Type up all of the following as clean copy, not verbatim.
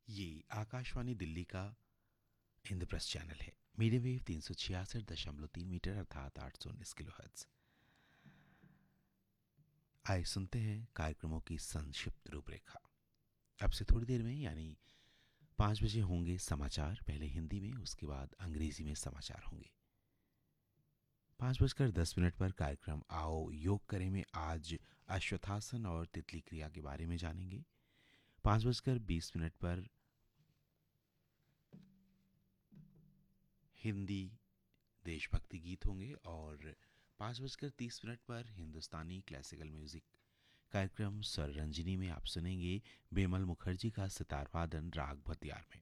ये आकाशवाणी दिल्ली का इंद्रप्रस्थ चैनल है। मीडियम वेव 366.3 मीटर अर्थात 819 किलोहर्ट्ज। आइए सुनते हैं कार्यक्रमों की संक्षिप्त रूपरेखा। अब से थोड़ी देर में यानी 5 बजे होंगे समाचार, पहले हिंदी में, उसके बाद अंग्रेजी में समाचार होंगे। 5:10 पर कार्यक्रम आओ योग करें में आज अश्वत्थासन और तितली क्रिया के बारे में जानेंगे। 5:20 पर हिंदी देशभक्ति गीत होंगे और 5:30 पर हिंदुस्तानी क्लासिकल म्यूजिक कार्यक्रम स्वर रंजनी में आप सुनेंगे बेमल मुखर्जी का सितार वादन राग भतियार में।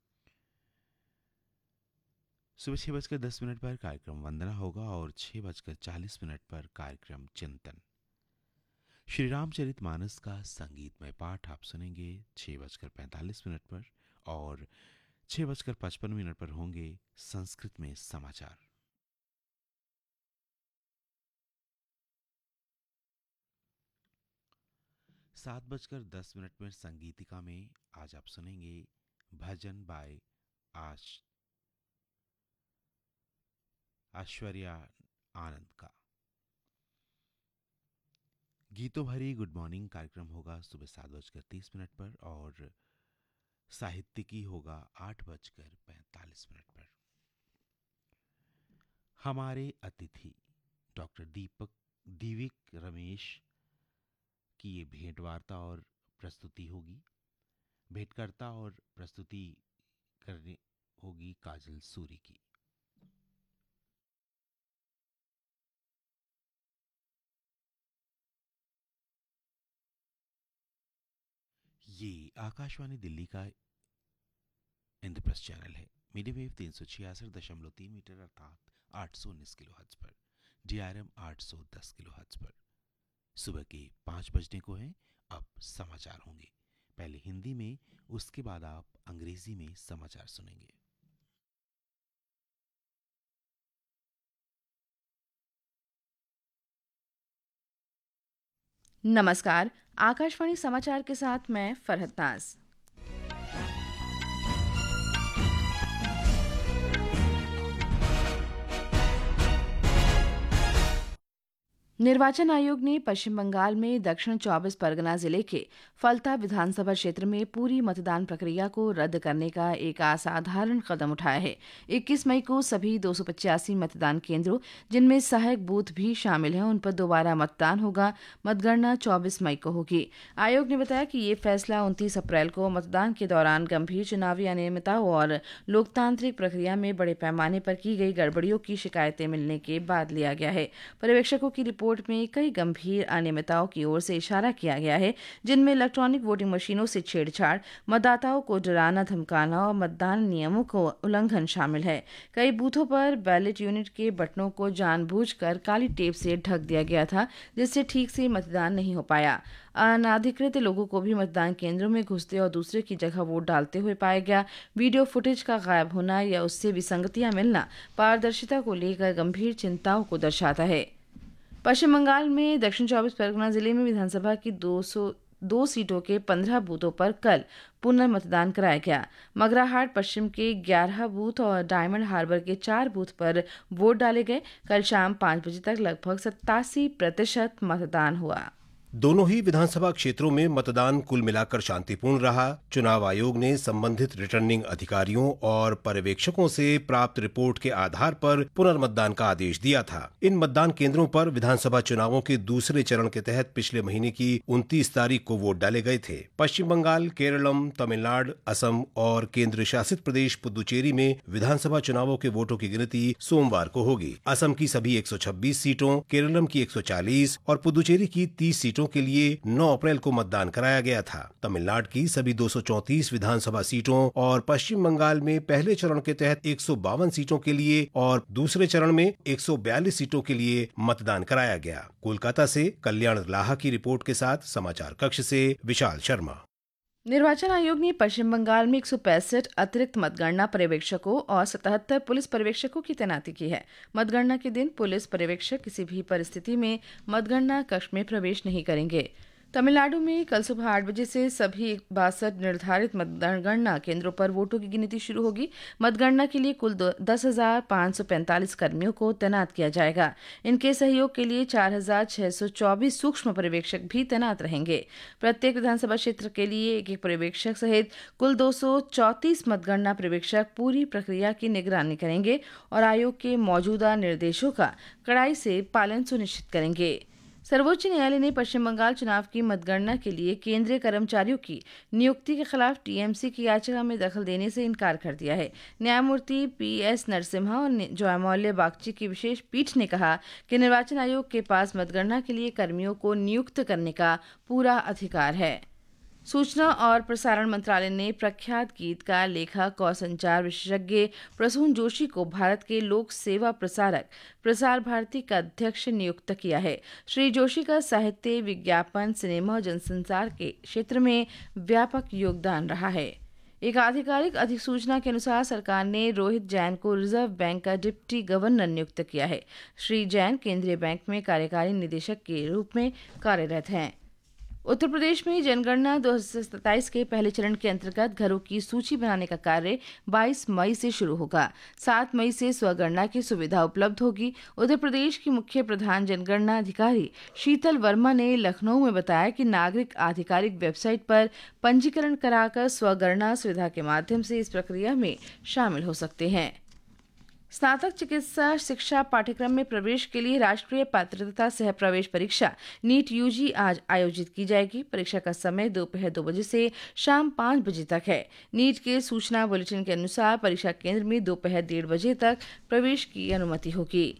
सुबह 6:10 पर कार्यक्रम वंदना होगा और 6:40 पर कार्यक्रम चिंतन। श्री रामचरितमानस का संगीतमय पाठ आप सुनेंगे 6:45 पर और 6:55 पर होंगे संस्कृत में समाचार। सात बजकर 10 में संगीतिका में आज आप सुनेंगे भजन बाय ऐश्वर्या आनंद का। गीतों भरी गुड मॉर्निंग कार्यक्रम होगा सुबह 7:30 पर और साहित्यिकी होगा 8:45 पर। हमारे अतिथि डॉक्टर दीविक रमेश की ये भेंट वार्ता और प्रस्तुति होगी। भेंटकर्ता और प्रस्तुति करने होगी काजल सूरी की। ये आकाशवाणी दिल्ली का इंद्रप्रस्थ चैनल है। मीडियम वेव 366.3 मीटर अर्थात 819 किलोहर्ट्ज पर, DRM 810 किलोहर्ट्ज पर। सुबह के 5 बजने को हैं। अब समाचार होंगे, पहले हिंदी में, उसके बाद आप अंग्रेजी में समाचार सुनेंगे। नमस्कार, आकाशवाणी समाचार के साथ मैं फरहत नाज। निर्वाचन आयोग ने पश्चिम बंगाल में दक्षिण 24 परगना जिले के फलता विधानसभा क्षेत्र में पूरी मतदान प्रक्रिया को रद्द करने का एक असाधारण कदम उठाया है। 21 मई को सभी 285 मतदान केंद्रों, जिनमें सहायक बूथ भी शामिल हैं, उन पर दोबारा मतदान होगा। मतगणना 24 मई को होगी। आयोग ने बताया कि ये फैसला 29 अप्रैल को मतदान के दौरान गंभीर चुनावी अनियमितताओं और लोकतांत्रिक प्रक्रिया में बड़े पैमाने पर की गई गड़बड़ियों की शिकायतें मिलने के बाद लिया गया है। पर्यवेक्षकों की रिपोर्ट में कई गंभीर अनियमितताओं की ओर से इशारा किया गया है, जिनमें इलेक्ट्रॉनिक वोटिंग मशीनों से छेड़छाड़, मतदाताओं को डराना धमकाना और मतदान नियमों को उल्लंघन शामिल है। कई बूथों पर बैलेट यूनिट के बटनों को जानबूझकर काली टेप से ढक दिया गया था, जिससे ठीक से मतदान नहीं हो पाया। अनाधिकृत लोगों को भी मतदान केंद्रों में घुसते और दूसरे की जगह वोट डालते हुए पाया गया। वीडियो फुटेज का गायब होना या उससे विसंगतियां मिलना पारदर्शिता को लेकर गंभीर चिंताओं को दर्शाता है। पश्चिम बंगाल में दक्षिण 24 परगना जिले में विधानसभा की 202 सीटों के 15 बूथों पर कल पुनर्मतदान कराया गया। मगराहाट पश्चिम के 11 बूथ और डायमंड हार्बर के 4 बूथ पर वोट डाले गए। कल शाम 5 बजे तक लगभग 87% मतदान हुआ। दोनों ही विधानसभा क्षेत्रों में मतदान कुल मिलाकर शांतिपूर्ण रहा। चुनाव आयोग ने संबंधित रिटर्निंग अधिकारियों और पर्यवेक्षकों से प्राप्त रिपोर्ट के आधार पर पुनर्मतदान का आदेश दिया था। इन मतदान केंद्रों पर विधानसभा चुनावों के दूसरे चरण के तहत पिछले महीने की 29 तारीख को वोट डाले गए थे। पश्चिम बंगाल, केरलम, तमिलनाडु, असम और केंद्र शासित प्रदेश पुदुचेरी में विधानसभा चुनावों के वोटों की गिनती सोमवार को होगी। असम की सभी 126 सीटों, केरलम की 140 और पुदुचेरी की 30 सीटों के लिए 9 अप्रैल को मतदान कराया गया था। तमिलनाडु की सभी 234 विधानसभा सीटों और पश्चिम बंगाल में पहले चरण के तहत 152 सीटों के लिए और दूसरे चरण में 142 सीटों के लिए मतदान कराया गया। कोलकाता से कल्याण लाहा की रिपोर्ट के साथ समाचार कक्ष से विशाल शर्मा। निर्वाचन आयोग ने पश्चिम बंगाल में 165 अतिरिक्त मतगणना पर्यवेक्षकों और 77 पुलिस पर्यवेक्षकों की तैनाती की है। मतगणना के दिन पुलिस पर्यवेक्षक किसी भी परिस्थिति में मतगणना कक्ष में प्रवेश नहीं करेंगे। तमिलनाडु में कल सुबह 8 बजे से सभी 62 निर्धारित मतगणना केंद्रों पर वोटों की गिनती शुरू होगी। मतगणना के लिए कुल 10,545 कर्मियों को तैनात किया जाएगा। इनके सहयोग के लिए 4,624 सूक्ष्म पर्यवेक्षक भी तैनात रहेंगे। प्रत्येक विधानसभा क्षेत्र के लिए एक पर्यवेक्षक सहित कुल 234 मतगणना पर्यवेक्षक पूरी प्रक्रिया की निगरानी करेंगे और आयोग के मौजूदा निर्देशों का कड़ाई से पालन सुनिश्चित करेंगे। सर्वोच्च न्यायालय ने पश्चिम बंगाल चुनाव की मतगणना के लिए केंद्रीय कर्मचारियों की नियुक्ति के खिलाफ टीएमसी की याचिका में दखल देने से इनकार कर दिया है। न्यायमूर्ति पीएस नरसिम्हा और जयमौल्या बागची की विशेष पीठ ने कहा कि निर्वाचन आयोग के पास मतगणना के लिए कर्मियों को नियुक्त करने का पूरा अधिकार है। सूचना और प्रसारण मंत्रालय ने प्रख्यात गीतकार, लेखक और संचार विशेषज्ञ प्रसून जोशी को भारत के लोक सेवा प्रसारक प्रसार भारती का अध्यक्ष नियुक्त किया है। श्री जोशी का साहित्य, विज्ञापन, सिनेमा और जनसंचार के क्षेत्र में व्यापक योगदान रहा है। एक आधिकारिक अधिसूचना के अनुसार सरकार ने रोहित जैन को रिजर्व बैंक का डिप्टी गवर्नर नियुक्त किया है। श्री जैन केंद्रीय बैंक में कार्यकारी निदेशक के रूप में कार्यरत हैं। उत्तर प्रदेश में जनगणना 2027 के पहले चरण के अंतर्गत घरों की सूची बनाने का कार्य 22 मई से शुरू होगा। 7 मई से स्वगणना की सुविधा उपलब्ध होगी। उत्तर प्रदेश की मुख्य प्रधान जनगणना अधिकारी शीतल वर्मा ने लखनऊ में बताया कि नागरिक आधिकारिक वेबसाइट पर पंजीकरण कराकर स्वगणना सुविधा के माध्यम से इस प्रक्रिया में शामिल हो सकते हैं। स्नातक चिकित्सा शिक्षा पाठ्यक्रम में प्रवेश के लिए राष्ट्रीय पात्रता सह प्रवेश परीक्षा नीट यूजी आज आयोजित की जाएगी। परीक्षा का समय दोपहर 2 बजे से शाम 5 बजे तक है। नीट के सूचना बुलेटिन के अनुसार परीक्षा केंद्र में दोपहर 1:30 बजे तक प्रवेश की अनुमति होगी।